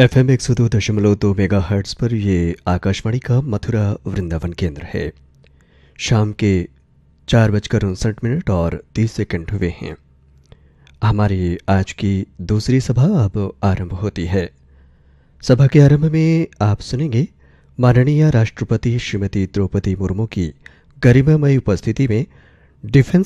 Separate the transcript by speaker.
Speaker 1: FM 102.2 megahertz पर ये आकाशवाणी का मथुरा वृंदावन केंद्र है। शाम के 4:59 और 30 हुए हैं। हमारी आज की दूसरी सभा अब आरंभ होती है। सभा के आरंभ में आप सुनेंगे माननीय राष्ट्रपति श्रीमती द्रौपदी मुर्मू की गरिमामयी उपस्थिति में डिफेंस